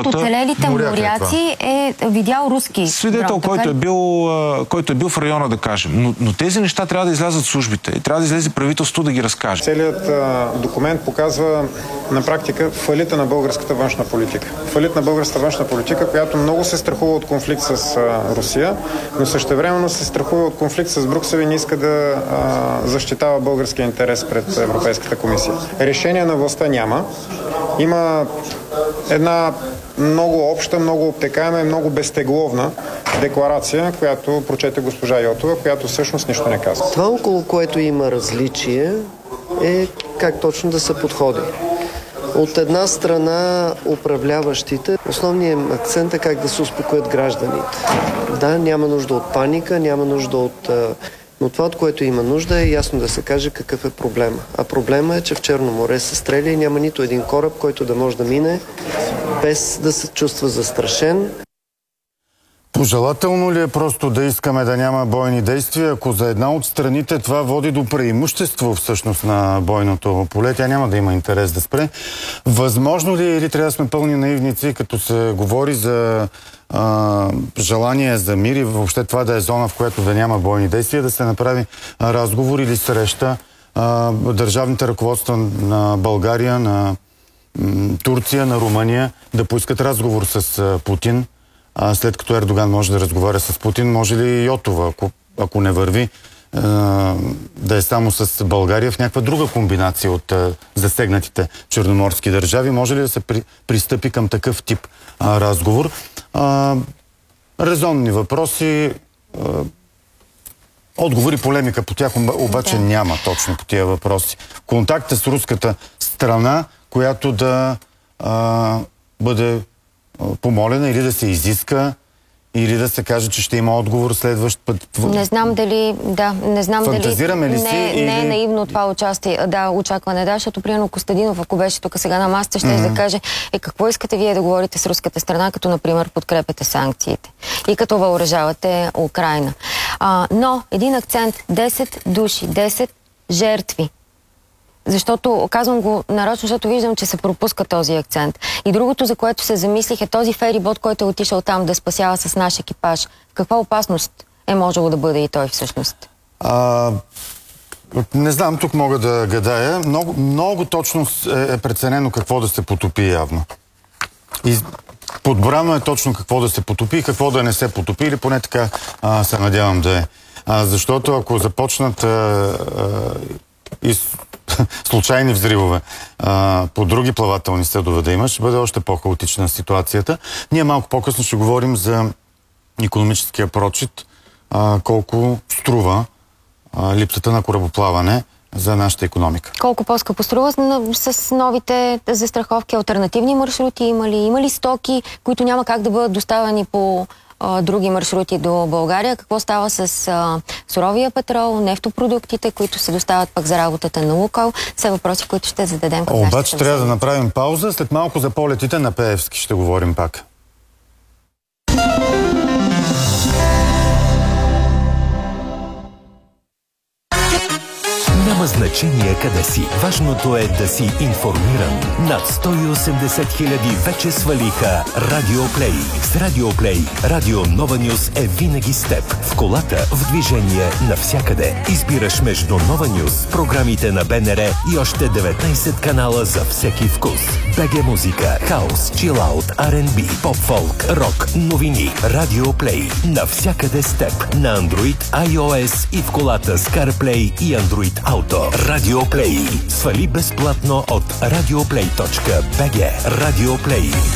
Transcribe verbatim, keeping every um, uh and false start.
от оцелелите моряци е видял руски свидетел, дрон, който е, бил, който е бил в района, да кажем. Но, но тези неща трябва да излязат службите и трябва да излезе правителството да ги разкаже. Целият а, документ показва на практика фалита на българската външна политика. Фалит на българската външна политика, която много се страхува от конфликт с а, Русия, но същевременно се страхува от конфликт с Брюксел и не иска да а, защитава българския интерес пред Европейската комисия. Решение на властта няма. Има една много обща, много обтекаема и много безтегловна декларация, която прочете госпожа Йотова, която всъщност нищо не казва. Това, около което има различие, е как точно да се подходи. От една страна управляващите, основният акцент е как да се успокоят гражданите. Да, няма нужда от паника, няма нужда от... Но това, от което има нужда, е ясно да се каже какъв е проблема. А проблема е, че в Черно море се стреля и няма нито един кораб, който да може да мине без да се чувства застрашен. Пожелателно ли е просто да искаме да няма бойни действия, ако за една от страните това води до преимущество всъщност на бойното поле, тя няма да има интерес да спре? Възможно ли е или трябва да сме пълни наивници, като се говори за а, желание за мир и въобще това да е зона, в която да няма бойни действия, да се направи а, разговор или среща а, държавните ръководства на България, на м, Турция, на Румъния да поискат разговор с а, Путин? А след като Ердоган може да разговаря с Путин, може ли Йотова, ако, ако не върви, е, да е само с България в някаква друга комбинация от е, засегнатите черноморски държави? Може ли да се при, пристъпи към такъв тип е, разговор? Е, резонни въпроси, е, отговори, полемика по тях обаче да. няма точно по тия въпроси. Контакта с руската страна, която да е, бъде помолена или да се изиска, или да се каже, че ще има отговор следващ път. Не знам дали, да, не знам Фантазираме дали ли си, не, или... не е наивно това участие, да, очакване, да, защото примерно Костадинов, ако беше тук сега на масата, ще mm-hmm. да каже, е какво искате вие да говорите с руската страна, като например подкрепяте санкциите и като въоръжавате Украйна. А, но един акцент, десет души, десет жертви. Защото, казвам го нарочно, защото виждам, че се пропуска този акцент. И другото, за което се замислих, е този ферибот, който е отишъл там да спасява с наш екипаж. Каква опасност е можело да бъде и той всъщност? А, не знам, тук мога да гадая. Много, много точно е преценено какво да се потопи явно. И подбрано е точно какво да се потопи и какво да не се потопи, или поне така а, се надявам да е. А, защото ако започнат а, а, и случайни взривове а, по други плавателни съдове да има, ще бъде още по-хаотична ситуацията. Ние малко по-късно ще говорим за икономическия прочит, а, колко струва а, липсата на корабоплаване за нашата икономика. Колко по-скъпо струва с новите застраховки, алтернативни маршрути има ли? Има ли стоки, които няма как да бъдат доставени по други маршрути до България? Какво става с а, суровия петрол, нефтопродуктите, които се доставят пък за работата на Лукойл? Все въпроси, които ще зададем към нашите. Обаче трябва да направим пауза. След малко за полетите на Пеевски ще говорим пак. Няма значение къде си. Важното е да си информиран. Над сто и осемдесет хиляди вече свалиха Радиоплей. С Радиоплей Радио Нова Нюс е винаги с теб. В колата, в движение, навсякъде. Избираш между Нова Нюс, програмите на БНР и още деветнайсет канала за всеки вкус. БГ музика, хаус, чилаут, Ар енд Би, поп-фолк, рок, новини. Радиоплей. Навсякъде с теб. На Android, iOS и в колата с CarPlay и Android Auto. Радиоплей. Свали безплатно от радиоплей точка би джи. Радиоплей.